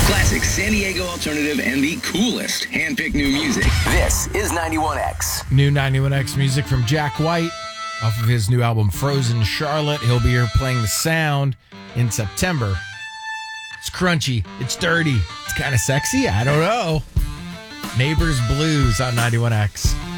Classic San Diego alternative and the coolest hand-picked new music. This is 91X. New 91X music from Jack White off of his new album Frozen Charlotte. He'll be here playing the sound in September. It's crunchy. It's dirty. It's kind of sexy. I don't know. Neighbors Blues on 91X.